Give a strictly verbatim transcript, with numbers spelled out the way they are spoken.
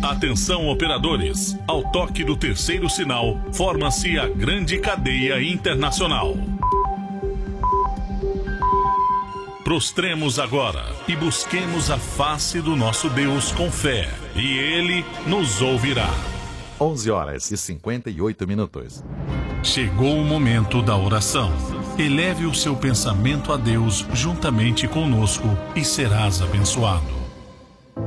Atenção, operadores. Ao toque do terceiro sinal, forma-se a grande cadeia internacional. Prostremos agora e busquemos a face do nosso Deus com fé, e Ele nos ouvirá. onze horas e cinquenta e oito minutos. Chegou o momento da oração. Eleve o seu pensamento a Deus juntamente conosco e serás abençoado.